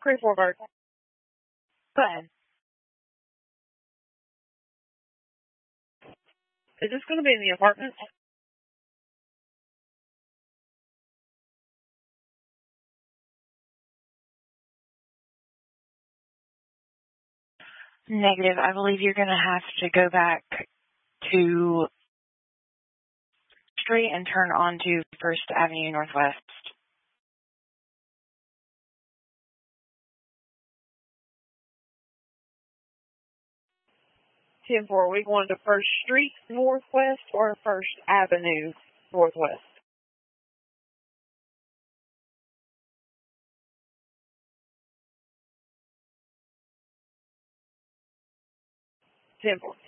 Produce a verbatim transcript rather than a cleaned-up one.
Three four Bird. Go ahead. Is this going to be in the apartment? Negative. I believe you're going to have to go back to Street and turn onto First Avenue Northwest. ten four, are we going to First Street Northwest or First Avenue Northwest? ten four.